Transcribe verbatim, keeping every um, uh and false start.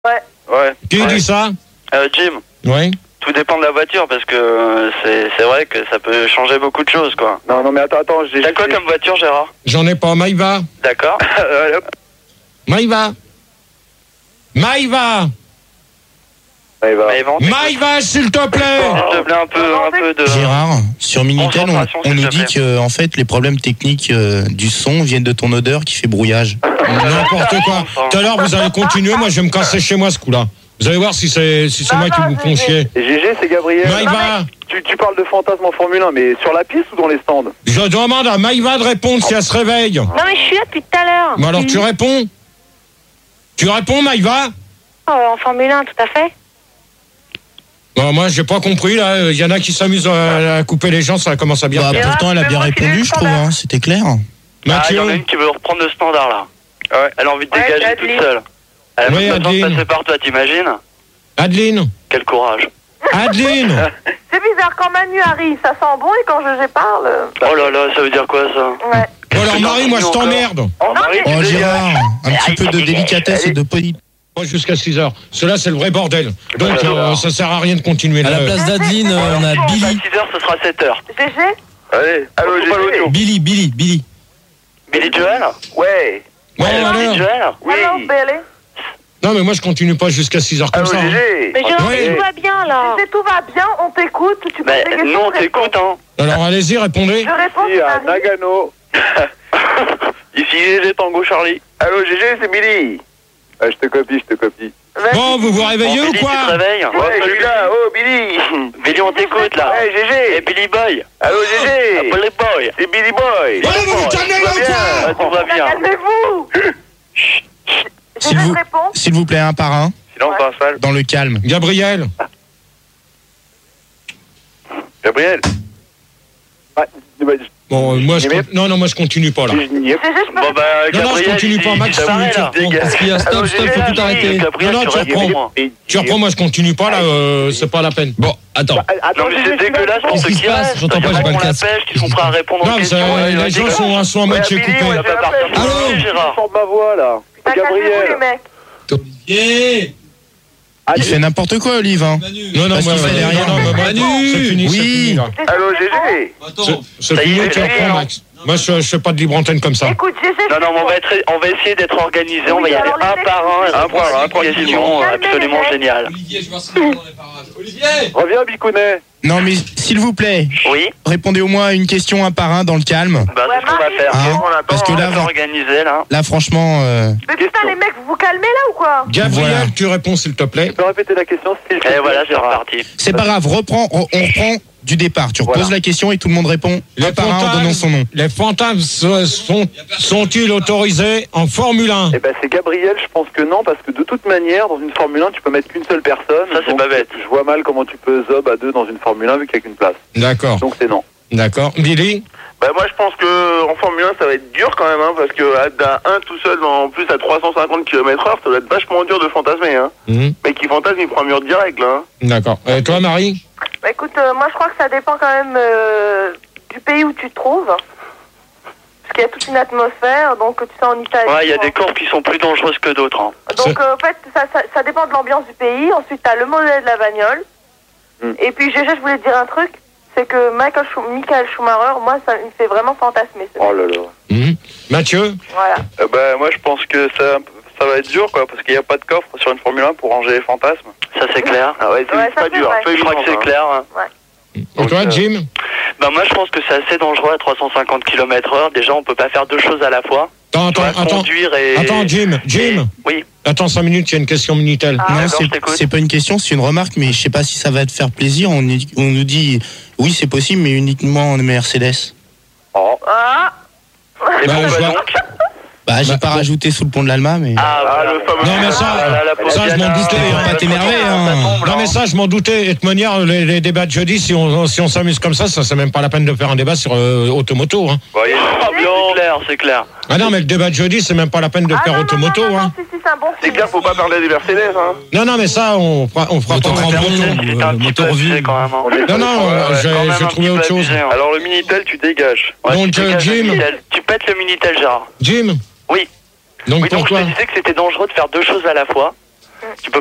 Ouais. Ouais. Qui ouais. dit ça? euh, Jim. Oui. Tout dépend de la voiture parce que euh, c'est, c'est vrai que ça peut changer beaucoup de choses, quoi. Non, non, mais attends, attends. J'ai T'as quoi comme voiture, Gérard? J'en ai pas. Maïva. D'accord. Maïva. Maïva. Maïva. Maïva, Maïva, s'il te plaît. S'il te plaît, un peu, un peu de... Gérard, sur Minitel, on, on nous dit que en fait, les problèmes techniques euh, du son viennent de ton odeur qui fait brouillage. N'importe quoi. Tout à l'heure, vous allez continuer. Moi, je vais me casser chez moi ce coup-là. Vous allez voir si c'est si c'est Non, moi qui non, vous font chier. Et G G, c'est Gabriel. Maïva. Tu, tu parles de fantasme en Formule un, mais sur la piste ou dans les stands? Je demande à Maïva de répondre si elle se réveille. Non, mais je suis là depuis tout à l'heure. Mais alors, tu réponds? Tu réponds, Maïva? Oh, en Formule un, tout à fait. Bon, moi, j'ai pas compris, là. Il y en a qui s'amusent à, à couper les gens, ça commence à bien Bah, faire. pourtant, elle a bien répondu, je trouve. Hein. C'était clair. Ah, il y Mathieu. en a une qui veut reprendre le standard, là. Ouais. Elle a envie de Ouais, dégager c'est toute Adeline. seule. Elle a Oui, même pas besoin de Adeline. passer par toi, t'imagines? Adeline. Quel courage. Adeline. C'est bizarre, quand Manu arrive, ça sent bon, et quand je parle... Oh là là, ça veut dire quoi, ça? Ouais. Bon, alors, Marie, moi, je t'emmerde. Oh, Marie, tu Oh, dégages. Gérard, un petit peu de délicatesse et de poli. Moi, jusqu'à six heures. Cela, c'est le vrai bordel. Donc, euh, ça sert à rien de continuer. À la là. place d'Adeline, euh, on a À Billy. six heures, ce sera sept heures. G G? Allez, allô, G G. Billy, Billy, Billy. Billy Joel? Ouais. Bon, Ouais, alors. Billy Joel? Oui. Hello, Billy. Non, mais moi, je continue pas jusqu'à six heures comme Allô, ça. G hein. G. Mais je Ouais. tout va bien, là. Si tout va bien, on t'écoute, tu peux Ben, poser des nous, on questions, t'écoute, hein. Alors, allez-y, répondez. Je réponds, Ici c'est à Marie. Nagano. Ici, G G Tango Charlie. Allô, G G, c'est Billy. Ah, je te copie, je te copie. Vas-y. Bon, vous vous réveillez Bon, ou Billy, tu te quoi? réveilles? Ouais, je suis là. Oh, Billy. Billy, on t'écoute, là. Ouais, G G. Et Billy Boy? Allô, G G. Billy Boy? C'est Billy Boy. Allez, vous vous calmez là ou Ah, quoi? tout va bien. Calmez-vous. S'il Je vous, réponds. s'il vous plaît, un par un, Silence dans la salle. dans le calme. Gabriel. Gabriel. Ah, bah, Bon, euh, moi, je. Mais- con- Non, non, moi, je continue pas, là. je- je n'y ai pas. G G, je peux Bon, bah, Non, non, je Gabriel, continue il- pas, Max, il s'arrête, tu là. reprends. Dégage. Parce qu'il y a stop, Allô, stop, G G, faut tout là, arrêter. Gabriel, Non, non, tu tu réponds, reprends. moi. Tu reprends, moi, je continue pas, là. euh, c'est pas la peine. Bon, attends. Bah, attends, Non, mais G G, c'est je suis là, dégueulasse pour Qu'est-ce ceux qui qui se passe? restent. J'entends Il y pas, en j'ai a pas qui le ont la casque. pêche, qui sont prêts à répondre aux Non, questions. ça, Ouais, les ouais, gens dégueulasse. sont, sont à moitié Ouais, Billy, coupés. ouais, On va je partir l'appelle. sur Allô le sujet, Gérard. Sors de ma voix, là. Bah, calmez-vous, les Gabriel. mecs. Olivier. Ah, Il fait n'importe quoi, Olive. Hein. Non, non, Parce moi, qu'il fait euh, derrière. non, non, mais moi, Manu. c'est fini, c'est Oui. fini, là. Allô, G G. C'est- Attends. C'est Ça y fini, est, tu c'est reprends, fini, Max. Moi, je, je fais pas de libre antenne comme ça. Écoute, G G, Non, non, mais on va, réponds. être, on va essayer d'être organisé, on va Oui, y aller alors les un mecs, par un. un par un, Une question tranquillement. absolument Calmez les géniale. Olivier, je vais voir si on est dans les parages. Olivier. Reviens, Bicounet. Non, mais s'il vous plaît, Oui, répondez au moins à une question un par un dans le calme. bah, Ouais, c'est ce qu'on va Marie. faire. Hein, Qu'est-ce qu'on attend? parce que On là, va va- s'organiser, là. Là, franchement, euh, Mais putain, les mecs, vous vous calmez, là, ou quoi? Gabriel, Voilà. tu réponds, s'il te plaît. Tu peux répéter la question, s'il te plaît? Et voilà, c'est reparti. c'est pas grave. Reprends, on on reprend du départ. Tu reposes Voilà. la question et tout le monde répond un Les par un en donnant son nom. les fantasmes se- sont, sont-ils autorisés en Formule un? Eh ben, c'est Gabriel, je pense que non, parce que de toute manière, dans une Formule un, tu peux mettre qu'une seule personne. Ça, c'est donc, pas bête. Je vois mal comment tu peux zob à deux dans une Formule un vu qu'il n'y a qu'une place. D'accord, Donc c'est non. d'accord. Billy? Bah moi je pense que en Formule un ça va être dur quand même hein, parce que à un tout seul en plus à trois cent cinquante kilomètres heure ça va être vachement dur de fantasmer hein. Mhm. Mais qui fantasme il prend un mur direct là hein. D'accord. Et toi, Marie? Bah, écoute, euh, moi, je crois que ça dépend quand même euh, du pays où tu te trouves. Parce qu'il y a toute une atmosphère, donc tu sais, en Italie. Ouais, il y a bon. des courbes qui sont plus dangereuses que d'autres. Hein. Donc, euh, en fait, ça, ça, ça dépend de l'ambiance du pays. Ensuite, t'as le modèle de la bagnole. Mm. Et puis, G G, je voulais te dire un truc. C'est que Michael, Schum- Michael Schumacher, moi, ça me fait vraiment fantasmer. ce Oh mec. là là. Mhm. Mathieu? Voilà. Euh, bah, moi je pense que ça, ça va être dur quoi, parce qu'il n'y a pas de coffre sur une Formule un pour ranger les fantasmes. Ça c'est clair. Ah ouais c'est Ouais, c'est ça, pas c'est dur vrai. c'est pas Je crois que évident, c'est hein. clair. Hein. Et Donc, toi, euh, Jim? Bah moi je pense que c'est assez dangereux à trois cent cinquante kilomètres heure. Déjà on peut pas faire deux choses à la fois. Attends, Tu attends, dois attends. conduire et... Attends, Jim, Jim. Oui. Attends cinq minutes, il y a une question Minitel. Ah. Non, d'accord, c'est- je t'écoute. c'est pas une question, c'est une remarque, mais je sais pas si ça va te faire plaisir. On, est- on nous dit oui, c'est possible, mais uniquement en Mercedes. Oh. Ah, Et Bah, pourquoi je vois- donc Bah, j'ai Bah, pas oh. rajouté sous le pont de l'Alma, mais. Ah, Ah, voilà. le fameux Non, mais ça, Ah, là, la pauvre ça, je m'en Diana, doutais, ouais, faut pas la t'énerver, pauvre hein. Diana, ça tombe, Non, mais là. ça, je m'en doutais. Et de toute manière, les, les débats de jeudi, si on, si on s'amuse comme ça, ça c'est même pas la peine de faire un débat sur euh, Automoto. Hein. Bon, il y a une ambiance, c'est clair, c'est clair. Ah non, mais le débat de jeudi, c'est même pas la peine de ah faire non, non, Automoto. non, non, Hein. non, si, si, c'est un bon C'est film. clair faut pas parler des Mercedes hein. Non, non, mais ça, on fera, on fera pas Moto en crampon, Automoto. ou, C'est euh, un petit moteur peu vie. abusé, quand même. hein. Non, non, euh, Ouais, j'ai quand même j'ai un trouvé petit autre peu chose. abusé, hein. Alors le Minitel tu dégages. Ouais, Donc, tu euh, dégages le Jim. Minitel. Tu pètes le Minitel, Gérard. Jim? Oui. Donc Oui, pour donc je toi te disais que c'était dangereux de faire deux choses à la fois. Tu peux